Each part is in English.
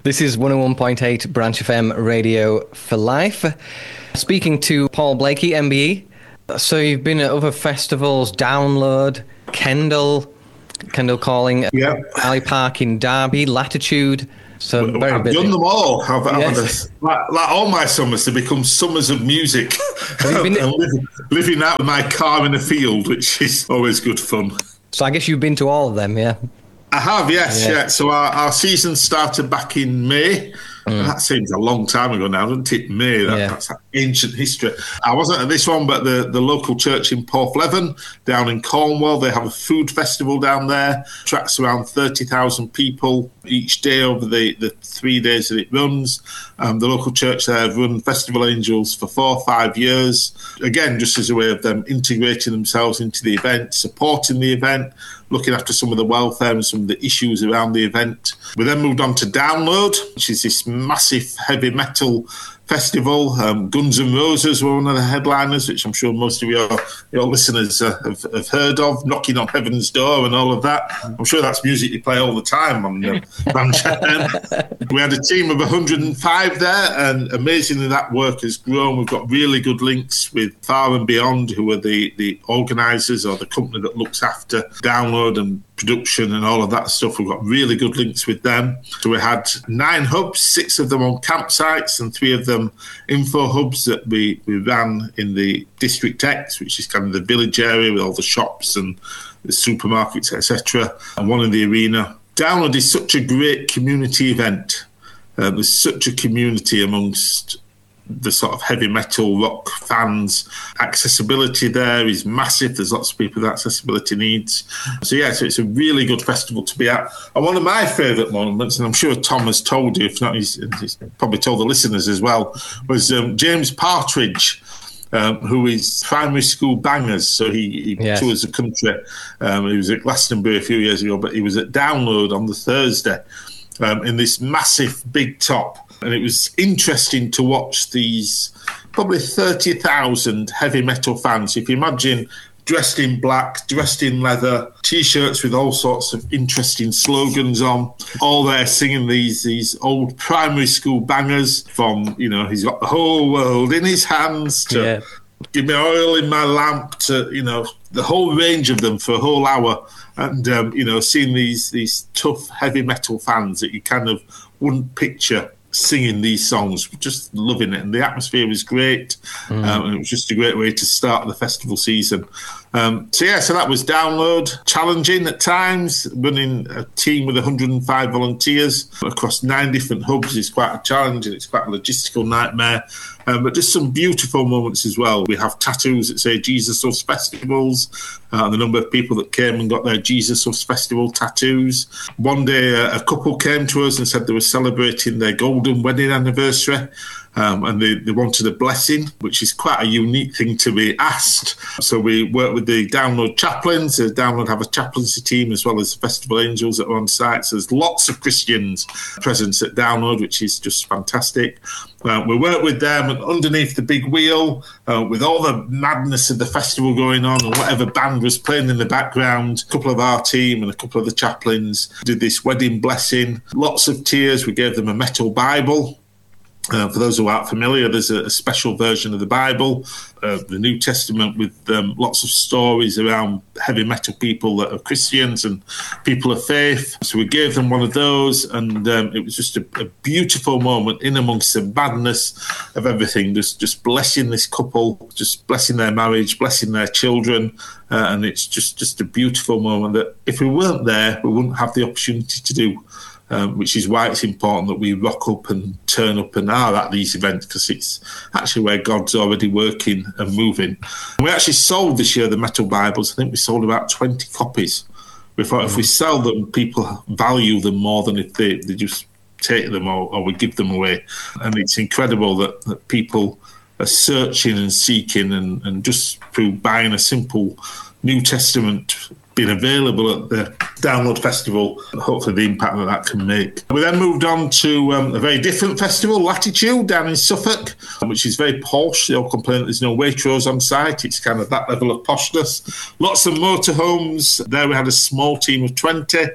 This is 101.8 Branch FM Radio for Life. Speaking to Paul Blakey, MBE. So you've been at other festivals, Download, Kendal Calling, Ali Park in Derby, Latitude. So I've done them all. Like all my summers, they become summers of music. Have you been living out of my car in a field, which is always good fun. So I guess you've been to all of them, yeah? I have, yes. Yeah. So our season started back in May. That seems a long time ago now, doesn't it? May, that's ancient history. I wasn't at this one, but the local church in Porthleven, down in Cornwall, they have a food festival down there. Attracts around 30,000 people each day over the 3 days that it runs. The local church there have run Festival Angels for 4 or 5 years. Again, just as a way of them integrating themselves into the event, supporting the event, looking after some of the welfare and some of the issues around the event. We then moved on to Download, which is this massive heavy metal festival. Guns N' Roses were one of the headliners, which I'm sure most of your listeners have heard of, Knocking on Heaven's Door and all of that. I'm sure that's music you play all the time on Branch FM. We had a team of 105 there, and amazingly that work has grown. We've got really good links with Far and Beyond, who are the organisers or the company that looks after Download and production and all of that stuff. We've got really good links with them. So we had 9 hubs, 6 of them on campsites and 3 of them info hubs that we ran in the District X, which is kind of the village area with all the shops and the supermarkets, etc., and one in the arena. Download is such a great community event. There's such a community amongst the sort of heavy metal rock fans. Accessibility there is massive. There's lots of people with accessibility needs. So it's a really good festival to be at. And one of my favourite moments, and I'm sure Tom has told you, if not, he's probably told the listeners as well, was James Partridge, who is Primary School Bangers. So he tours the country. He was at Glastonbury a few years ago, but he was at Download on the Thursday in this massive big top. And it was interesting to watch these probably 30,000 heavy metal fans. If you imagine dressed in black, dressed in leather, T-shirts with all sorts of interesting slogans on, all there singing these old primary school bangers from, he's got the whole world in his hands to give me oil in my lamp to, the whole range of them for a whole hour. And, seeing these tough heavy metal fans that you kind of wouldn't picture singing these songs, just loving it, and the atmosphere was great, and it was just a great way to start the festival season. So that was Download. Challenging at times, running a team with 105 volunteers across 9 different hubs is quite a challenge, and it's quite a logistical nightmare, but just some beautiful moments as well. We have tattoos that say Jesus Loves Festivals, the number of people that came and got their Jesus Loves Festival tattoos. One day a couple came to us and said they were celebrating their golden wedding anniversary, and they wanted a blessing, which is quite a unique thing to be asked. So we worked with the Download chaplains. The Download have a chaplaincy team as well as Festival Angels that are on site. So there's lots of Christians present at Download, which is just fantastic. We worked with them underneath the big wheel with all the madness of the festival going on and whatever band was playing in the background. A couple of our team and a couple of the chaplains did this wedding blessing. Lots of tears. We gave them a metal Bible. For those who aren't familiar, there's a special version of the Bible, the New Testament, with lots of stories around heavy metal people that are Christians and people of faith. So we gave them one of those, and it was just a beautiful moment in amongst the madness of everything, just blessing this couple, just blessing their marriage, blessing their children, and it's just a beautiful moment that if we weren't there, we wouldn't have the opportunity to do. Which is why it's important that we rock up and turn up and are at these events, because it's actually where God's already working and moving. We actually sold this year the Metal Bibles. I think we sold about 20 copies. We thought if we sell them, people value them more than if they just take them or we give them away. And it's incredible that people are searching and seeking and just through buying a simple New Testament being available at the Download Festival, hopefully the impact that can make. We then moved on to a very different festival, Latitude, down in Suffolk, which is very posh. They all complain that there's no Waitrose on site. It's kind of that level of poshness. Lots of motorhomes. There we had a small team of 20.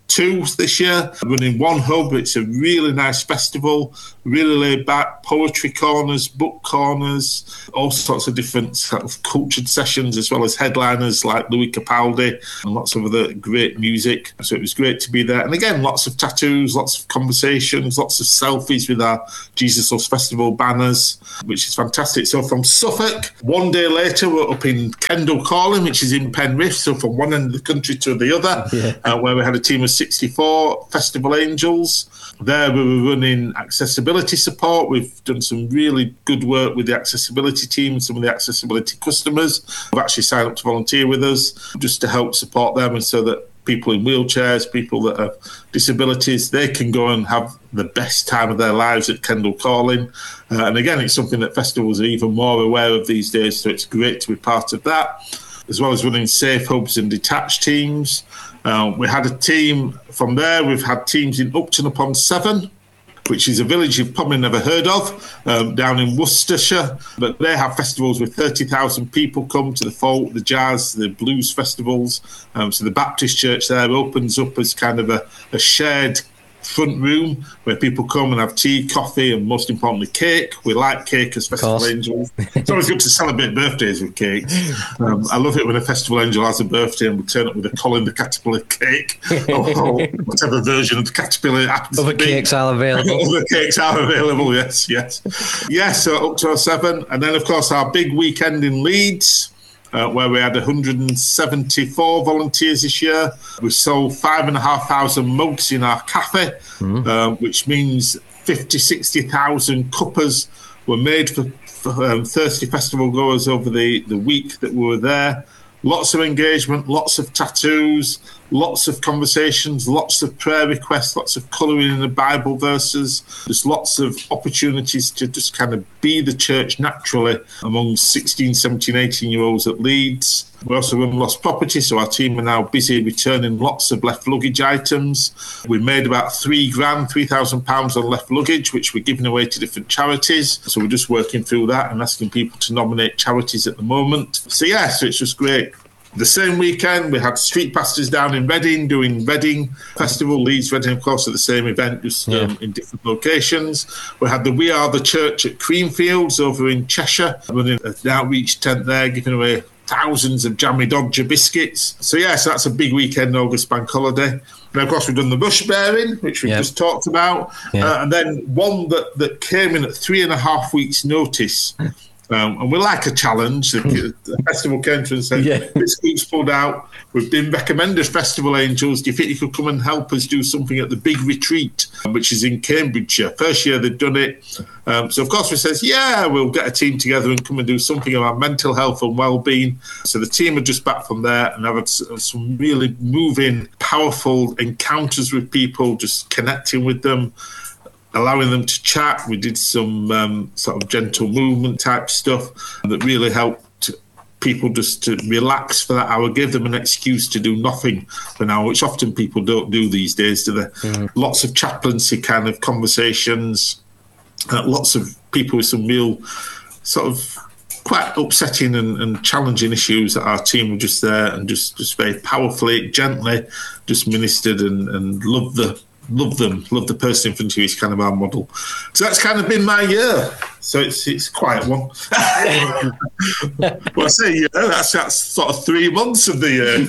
2 this year, running one hub. It's a really nice festival, really laid back, poetry corners, book corners, all sorts of different sort of cultured sessions, as well as headliners like Louis Capaldi and lots of other great music. So it was great to be there. And again, lots of tattoos, lots of conversations, lots of selfies with our Jesus Loves Festival banners, which is fantastic. So from Suffolk, one day later, we're up in Kendal Calling, which is in Penrith. So from one end of the country to the other, where we had a team of 64 Festival Angels. There we were running accessibility support. We've done some really good work with the accessibility team and some of the accessibility customers who've actually signed up to volunteer with us just to help support them, and so that people in wheelchairs, people that have disabilities, they can go and have the best time of their lives at Kendal Calling. And again, it's something that festivals are even more aware of these days, so it's great to be part of that, as well as running safe hubs and detached teams. We had a team from there. We've had teams in Upton upon Severn, which is a village you've probably never heard of, down in Worcestershire. But they have festivals with 30,000 people come to the folk, the jazz, the blues festivals. So the Baptist church there opens up as kind of a shared front room where people come and have tea, coffee, and most importantly, cake. We like cake as Festival Angels. It's always good to celebrate birthdays with cake. I love it when a Festival Angel has a birthday and we turn up with a Colin the Caterpillar cake or whatever version of the Caterpillar happens to be. Other cakes are available. Other cakes are available, yes. Yes, so up to 7. And then, of course, our big weekend in Leeds, where we had 174 volunteers this year. We sold 5,500 mugs in our cafe, which means 60,000 cuppers were made for thirsty festival goers over the week that we were there. Lots of engagement, lots of tattoos, lots of conversations, lots of prayer requests, lots of colouring in the Bible verses. There's lots of opportunities to just kind of be the church naturally among 16, 17, 18-year-olds at Leeds. We also run lost property, so our team are now busy returning lots of left luggage items. We made about £3,000 on left luggage, which we're giving away to different charities. So we're just working through that and asking people to nominate charities at the moment. So it's just great. The same weekend, we had street pastors down in Reading doing Reading Festival. Leeds, Reading, of course, at the same event, just in different locations. We had the We Are the Church at Creamfields over in Cheshire, running an outreach tent there, giving away thousands of Jammy Dodger biscuits. So that's a big weekend, August Bank Holiday. And of course, we've done the bush bearing, which we've just talked about. And then one that came in at 3.5 weeks' notice. And we like a challenge. The festival came to us and said, this group's pulled out. We've been recommended Festival Angels. Do you think you could come and help us do something at the Big Retreat, which is in Cambridgeshire? First year they'd done it. So, of course, we said, we'll get a team together and come and do something around mental health and well-being. So the team are just back from there and have had some really moving, powerful encounters with people, just connecting with them, allowing them to chat. We did some sort of gentle movement type stuff that really helped people just to relax for that hour, give them an excuse to do nothing for an hour, which often people don't do these days, do they? Lots of chaplaincy kind of conversations, lots of people with some real sort of quite upsetting and challenging issues that our team were just there and just very powerfully, gently just ministered and loved the person in front of you is kind of our model. So that's kind of been my year. So it's a quiet one. Well, I say that's sort of 3 months of the year.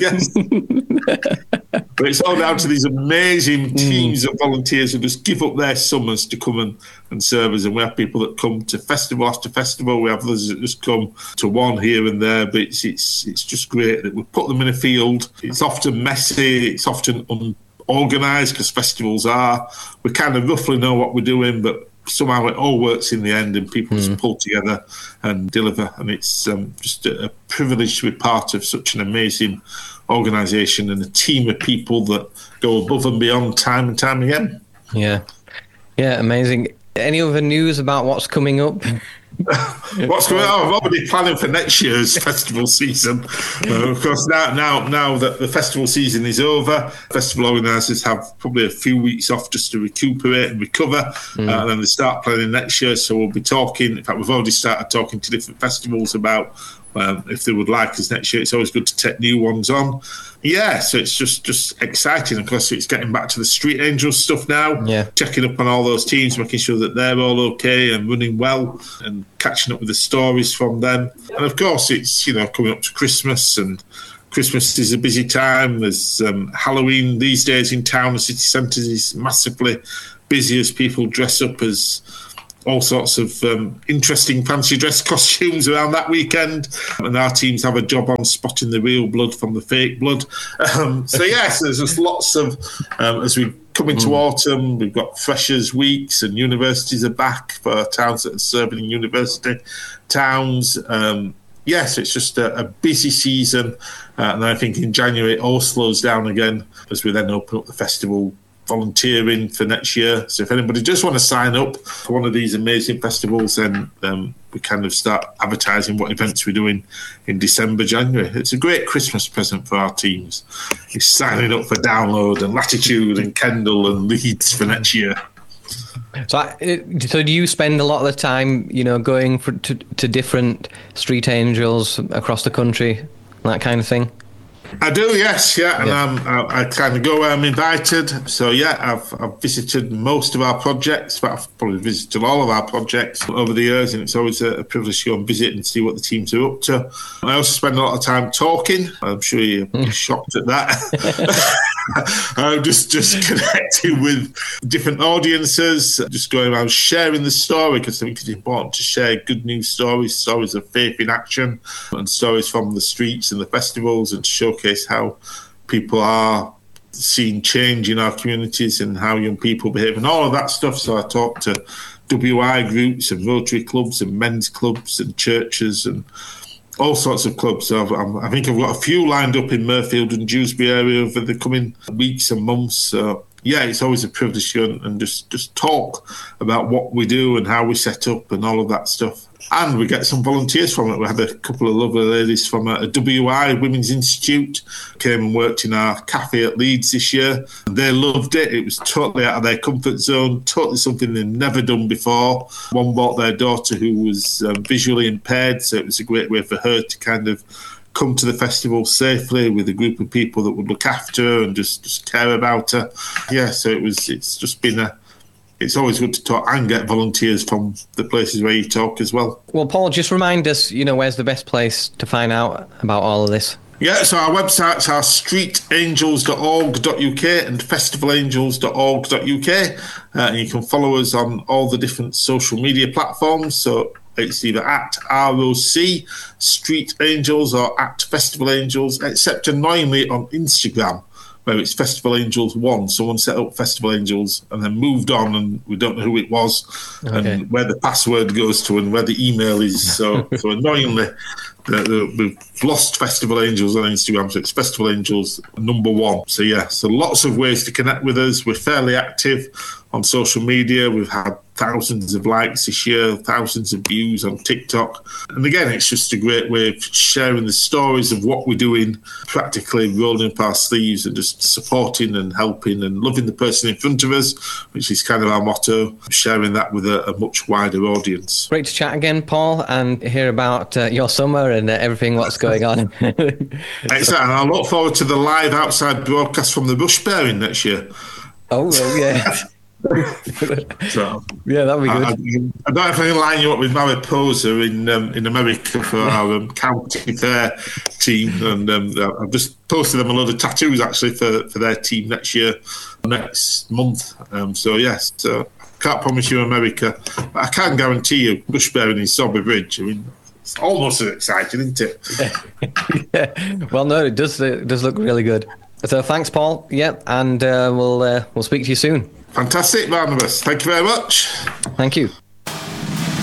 Yes. But it's all down to these amazing teams of volunteers who just give up their summers to come and serve us. And we have people that come to festival after festival. We have others that just come to one here and there. But it's just great that we put them in a field. It's often messy. It's often organised, because festivals are. We kind of roughly know what we're doing, but somehow it all works in the end and people just pull together and deliver. And it's just a privilege to be part of such an amazing organisation and a team of people that go above and beyond time and time again. Yeah, amazing. Any other news about what's coming up? What's going on? I'm already planning for next year's festival season. Of course, now that the festival season is over, festival organisers have probably a few weeks off just to recuperate and recover, and then they start planning next year. So we'll be talking. In fact, we've already started talking to different festivals about if they would like us next year. It's always good to take new ones on. Yeah, so it's just exciting. Of course, it's getting back to the Street Angels stuff now. Yeah. Checking up on all those teams, making sure that they're all okay and running well, and catching up with the stories from them. And of course, it's coming up to Christmas, and Christmas is a busy time. There's Halloween these days in town. The city centre is massively busy as people dress up as all sorts of interesting fancy dress costumes around that weekend, and our teams have a job on spotting the real blood from the fake blood. So yes, there's just lots of as we come into autumn, we've got freshers weeks, and universities are back for towns that are serving university towns. Yes, it's just a busy season, and I think in January it all slows down again as we then open up the festival volunteering for next year. So if anybody does want to sign up for one of these amazing festivals, then we kind of start advertising what events we're doing in December, January. It's a great Christmas present for our teams. It's signing up for Download and Latitude and Kendal and Leeds for next year. So do you spend a lot of the time, going to different Street Angels across the country, that kind of thing? I do, yes, yeah, and I kind of go where I'm invited. So yeah, I've visited most of our projects, but I've probably visited all of our projects over the years, and it's always a privilege to go and visit and see what the teams are up to. I also spend a lot of time talking. I'm sure you're shocked at that. I'm just connecting with different audiences, just going around sharing the story, because I think it's important to share good news stories of faith in action, and stories from the streets and the festivals, and to showcase how people are seeing change in our communities and how young people behave and all of that stuff. So I talk to WI groups and Rotary clubs and men's clubs and churches and all sorts of clubs. So I think I've got a few lined up in Mirfield and Dewsbury area over the coming weeks and months. So yeah, it's always a privilege to go and just talk about what we do and how we set up and all of that stuff. And we get some volunteers from it. We had a couple of lovely ladies from a WI Women's Institute came and worked in our cafe at Leeds this year. They loved it. It was totally out of their comfort zone, totally something they'd never done before. One brought their daughter who was visually impaired, so it was a great way for her to kind of come to the festival safely with a group of people that would look after her and just care about her. Yeah, so it's just been it's always good to talk and get volunteers from the places where you talk as well. Well, Paul, just remind us, where's the best place to find out about all of this? Yeah, so our websites are streetangels.org.uk and festivalangels.org.uk. And you can follow us on all the different social media platforms. So it's either at ROC, Street Angels, or at Festival Angels, except annoyingly on Instagram, where it's Festival Angels 1. Someone set up Festival Angels and then moved on, and we don't know who it was, and where the password goes to and where the email is. So annoyingly, we've lost Festival Angels on Instagram, so it's Festival Angels #1. So yeah, so lots of ways to connect with us. We're fairly active on social media. We've had thousands of likes this year, thousands of views on TikTok. And again, it's just a great way of sharing the stories of what we're doing, practically rolling up our sleeves and just supporting and helping and loving the person in front of us, which is kind of our motto, sharing that with a much wider audience. Great to chat again, Paul, and hear about your summer and everything, what's going on. Excellent. And I look forward to the live outside broadcast from the Bush Bearing next year. Oh, well, yeah. So, yeah, that'd be good. I don't know if I can line you up with Mariposa in America for our county fair team, and I've just posted them a load of tattoos actually for their team next month. So yes, so I can't promise you America, but I can guarantee you Bush Bearing in Sober Bridge. I mean, it's almost as exciting, isn't it? Yeah. Well, no, it does look really good. So thanks, Paul. Yeah, and we'll speak to you soon. Fantastic, Barnabas. Thank you very much. Thank you.